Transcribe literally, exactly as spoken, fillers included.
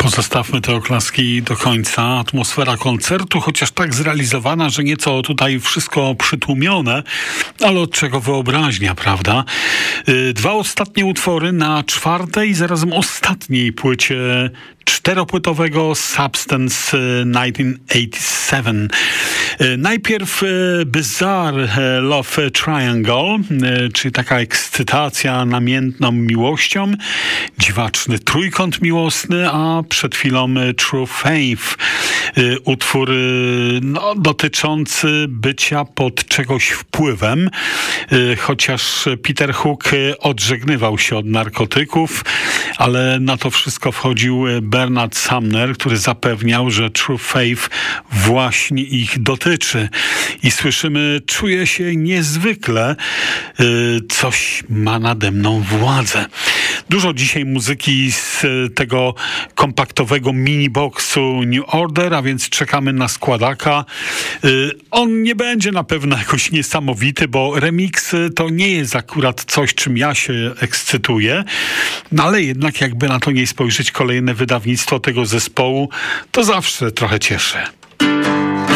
Pozostawmy te oklaski do końca. Atmosfera koncertu, chociaż tak zrealizowana, że nieco tutaj wszystko przytłumione, ale od czego wyobraźnia, prawda? Dwa ostatnie utwory na czwartej, zarazem ostatniej płycie czteropłytowego Substance tysiąc dziewięćset osiemdziesiąt siedem. Najpierw Bizarre Love Triangle, czyli taka ekscytacja namiętną miłością, dziwaczny trójkąt miłosny, a przed chwilą True Faith, utwór no, dotyczący bycia pod czegoś wpływem, chociaż Peter Hook odżegnywał się od narkotyków, ale na to wszystko wchodził Bernard Sumner, który zapewniał, że True Faith właśnie ich dotyczy. I słyszymy, czuję się niezwykle, coś ma nade mną władzę. Dużo dzisiaj muzyki z tego kompaktowego mini-boxu New Order, a więc czekamy na składaka. On nie będzie na pewno jakoś niesamowity, bo remix to nie jest akurat coś, czym ja się ekscytuję, no ale jednak jakby na to nie spojrzeć, kolejne wydawnictwo tego zespołu to zawsze trochę cieszy.